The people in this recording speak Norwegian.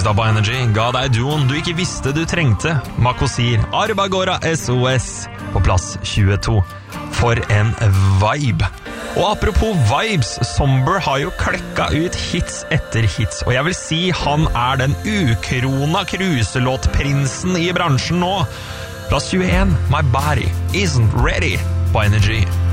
Gutta på Energy ga deg duoen du ikke visste du trengte. Makosir, Arbagora SOS på plass 22. For en vibe. Og apropos vibes, Somber har jo klekka ut hits etter hits, og jeg vil si han er den ukrona kruselåtprinsen i bransjen nå. Plass 21, My Body Isn't Ready på Energy.